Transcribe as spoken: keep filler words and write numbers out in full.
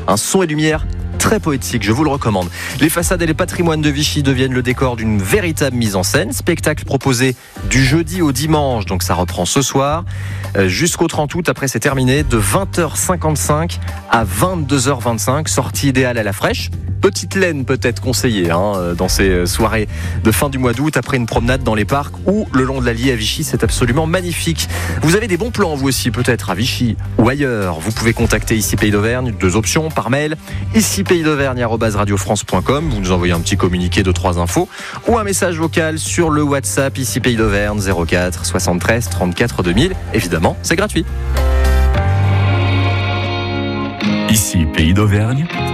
Un son et lumière très poétique, je vous le recommande. Les façades et les patrimoines de Vichy deviennent le décor d'une véritable mise en scène. Spectacle proposé du jeudi au dimanche, donc ça reprend ce soir, euh, jusqu'au trente août, après c'est terminé, de vingt heures cinquante-cinq à vingt-deux heures vingt-cinq, sortie idéale à la fraîche. Petite laine peut-être conseillée hein, dans ces soirées de fin du mois d'août, après une promenade dans les parcs ou le long de l'Allier à Vichy, c'est absolument magnifique. Vous avez des bons plans vous aussi peut-être à Vichy ou ailleurs, vous pouvez contacter Ici Pays d'Auvergne, deux options par mail, ici pays d'auvergne arobase radio france point com, vous nous envoyez un petit communiqué de trois infos ou un message vocal sur le WhatsApp Ici Pays d'Auvergne zéro quatre soixante-treize trente-quatre deux mille, évidemment c'est gratuit. Ici Pays d'Auvergne,